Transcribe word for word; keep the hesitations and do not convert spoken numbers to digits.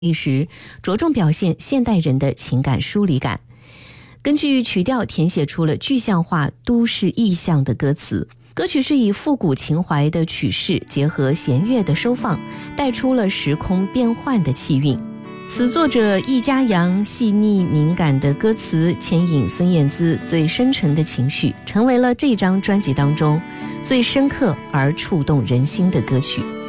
历时，着重表现现代人的情感疏离感。根据曲调填写出了具象化都市意象的歌词。歌曲是以复古情怀的曲式结合弦乐的收放，带出了时空变换的气韵。词作者易家扬细腻敏感的歌词牵引孙燕姿最深沉的情绪，成为了这张专辑当中最深刻而触动人心的歌曲。